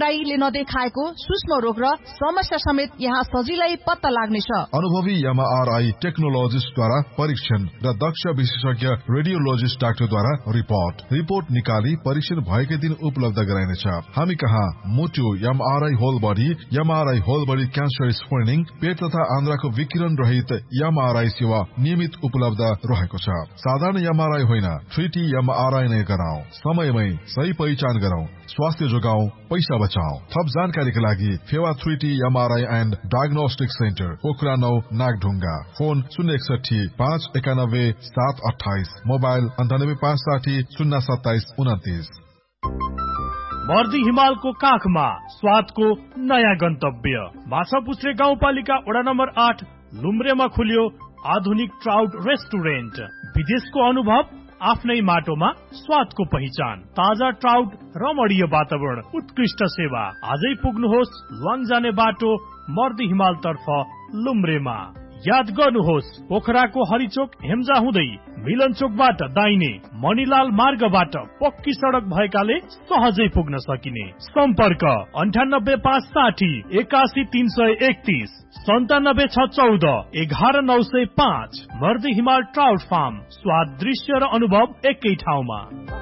एक्सराईले नदेखाएको सूक्ष्म रोग र समस्या समेत यहाँ सजिलै पत्ता लाग्नेछ। अनुभवी एमआरआई टेक्नोलोजिस्टद्वारा परीक्षण र दक्ष विशेषज्ञ रेडियोलोजिस्ट डाक्टरद्वारा रिपोर्ट निकाली परीक्षण भएकै दिन उपलब्ध गराइनेछ। हामी कहाँ मुटु MRI whole body, MRI whole body cancer screening, पेट तथा आन्द्राको विकिरण रहित एमआरआई सेवा नियमित उपलब्ध रहेको छ। साधारण एमआरआई होइन, 3T एमआरआई नै गराऊ। समयमै सही पहिचान गराऊ, स्वास्थ्य जोगाऊ, पैसा बचाऊ। थप जानकारीका लागि Phewa 3T MRI and diagnostic centre, Pokhara 9, Nagdhunga. Phone 061 591 728, mobile 98 560 027 29। मर्दी हिमालको काखमा स्वादको नयाँ गन्तव्य माछापुच्छ्रे गाउँपालिका वडा नम्बर 8 लुम्रेमा खुल्यो आधुनिक ट्राउट रेस्टुरेन्ट। विदेशको अनुभव आफ्नै माटोमा स्वादको पहिचान, ताजा ट्राउट, रमणीय वातावरण, उत्कृष्ट सेवा। आजै पुग्नुहोस् ल्वाङ जाने बाटो मर्दी हिमाल तर्फ लुम्रेमा। याद गर्नुहोस् पोखराको हरिचोक हेम्जा हुँदै मिलन चोकबाट दाहिने मणिलाल मार्गबाट पक्की सडक भएकाले सहजै पुग्न सकिने। सम्पर्क 98 560 81 331 97 614 11 905। मर्दी हिमाल ट्राउट फार्म, स्वाद, दृश्य र अनुभव एकै ठाउँमा।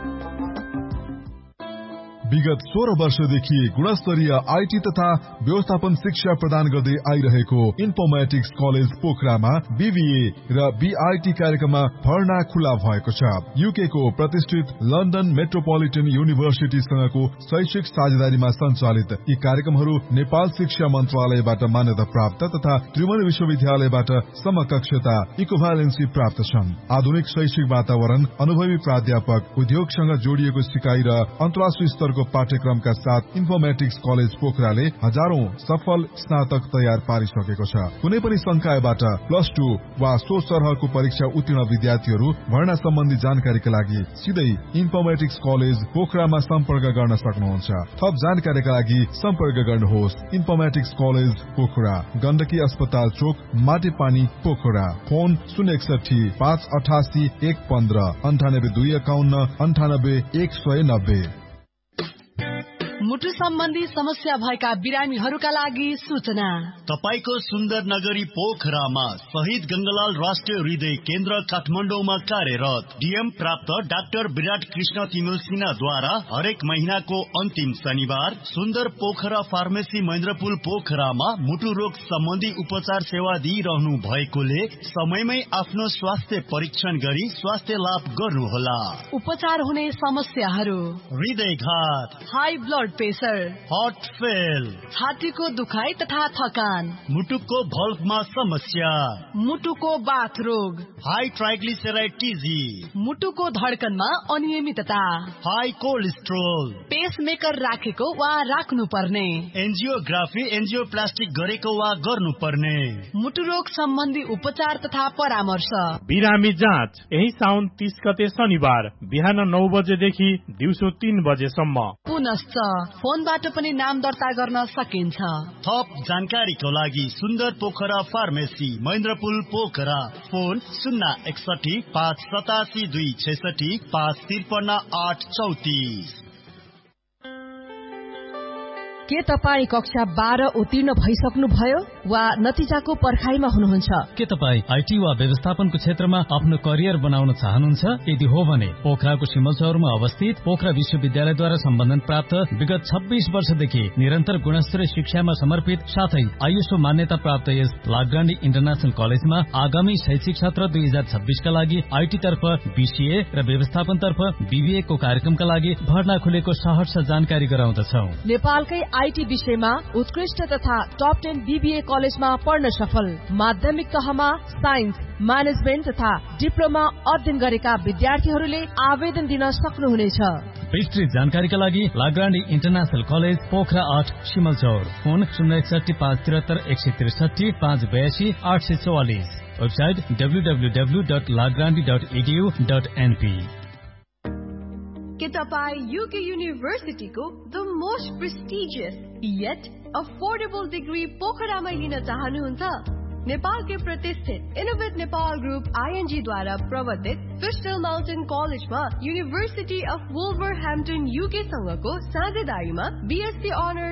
विगत 16 वर्षदेखि गुणस्तरीय आईटी तथा व्यवस्थापन शिक्षा प्रदान गर्दै आइरहेको इन्फोर्मेटिक्स कलेज पोखरामा बीबीए र बीआईटी कार्यक्रममा भर्ना खुला भएको छ। यूके को प्रतिष्ठित लन्डन मेट्रोपोलिटन युनिभर्सिटीसँगको शैक्षिक साझेदारीमा सञ्चालित यी कार्यक्रमहरू नेपाल शिक्षा मन्त्रालयबाट मान्यता प्राप्त तथा त्रिभुवन विश्वविद्यालयबाट समकक्षता इक्विभ्यालेन्सी प्राप्त छन्। आधुनिक शैक्षिक वातावरण, अनुभवी प्राध्यापक, उद्योगसँग जोडिएको सिकाइ र अन्तर्राष्ट्रिय स्तरको पाठ्यक्रमका साथ इन्फोर्मेटिक्स कलेज पोखराले हजारौं सफल स्नातक तयार पारिसकेको छ। कुनै पनि संकायबाट +2 वा सो सरहको परीक्षा उत्तीर्ण विद्यार्थीहरू भर्ना सम्बन्धी जानकारीका लागि सिधै इन्फोर्मेटिक्स कलेज पोखरामा सम्पर्क गर्न सक्नुहुन्छ। थप जानकारीका लागि सम्पर्क गर्नुहोस् इन्फोर्मेटिक्स कलेज पोखरा, गण्डकी अस्पताल चोक, माटेपानी पोखरा। फोन 061 588 115 98 251 98 190। मुटु सम्बन्धी समस्या भएका बिरामीहरूका लागि सूचना। तपाईको सुन्दर नगरी पोखरामा शहीद गंगालाल राष्ट्रिय हृदय केन्द्र काठमाडौँमा कार्यरत डीएम प्राप्त डाक्टर विराट कृष्ण तिमिल सिन्हाद्वारा हरेक महिनाको अन्तिम शनिबार सुन्दर पोखरा फार्मेसी महेन्द्रपुल पोखरामा मुटु रोग सम्बन्धी उपचार सेवा दिइरहनु भएकोले समयमै आफ्नो स्वास्थ्य परीक्षण गरी स्वास्थ्य लाभ गर्नुहोला। उपचार हुने समस्याहरू: हृदयघात, high blood pressure, heart fail, छातीको दुखाइ तथा थकान, मुटुको भल्भमा समस्या, मुटुको बाथ रोग, हाई ट्राइग्लिसराइड टीजी, मुटुको धड्कनमा अनियमितता, हाई कोलेस्ट्रोल, पेसमेकर राखेको वा राख्नुपर्ने, एन्जियोग्राफी एन्जियोप्लास्टिक गरेको वा गर्नुपर्ने, मुटु रोग सम्बन्धी उपचार तथा परामर्श। बिरामी जाँच यही साउन 30 गते शनिबार बिहान 9 बजेदेखि दिउँसो 3 बजेसम्म। पुनश्च फोनबाट पनि नाम दर्ता गर्न सकिन्छ। थप जानकारीको लागि सुन्दर पोखरा फार्मेसी महेन्द्रपुल पोखरा। फोन 061 587 266 553 834। के तपाईँ कक्षा 12 उत्तीर्ण भइसक्नु भयो वा नतिजाको पर्खाइमा हुनुहुन्छ? के तपाईँ आईटी वा व्यवस्थापनको क्षेत्रमा आफ्नो करियर बनाउन चाहनुहुन्छ? यदि हो भने पोखराको सिमलचौरमा अवस्थित पोखरा विश्वविद्यालयद्वारा सम्बन्धन प्राप्त विगत 26 वर्षदेखि निरन्तर गुणस्तरीय शिक्षामा समर्पित साथै आईएसओ मान्यता प्राप्त यस लाग्रान्डी इन्टरनेशनल कलेजमा आगामी शैक्षिक सत्र 2026 का लागि आईटी तर्फ बीसीए र व्यवस्थापन तर्फ बीबीए को कार्यक्रमका लागि भर्ना खुलेको सहर्ष जानकारी गराउँदछौ। नेपालकै आईटी विषयमा उत्कृष्ट तथा टप 10 बीबीए कलेजमा पढ्न सफल, माध्यमिक तहमा साइन्स, म्यानेजमेन्ट तथा डिप्लोमा अध्ययन गरेका विद्यार्थीहरूले आवेदन दिन सक्नुहुनेछ। विस्तृत जानकारीका लागि लाग्रान्डी international college Pokhara 8 Simalchaur. Phone 061 573 163 582 844। Website www.lagrandi.edu.np। के तपाईँ UK युनिभर्सिटीको the most prestigious yet affordable degree पोखरामा लिन चाहनुहुन्छ? नेपालकै प्रतिष्ठित इनोभेट नेपाल ग्रुप ING द्वारा प्रवर्तित क्रिस्टल माउन्टेन कलेजमा university of वुल्भरह्याम्पटन UK सँगको साझेदारीमा BSc honours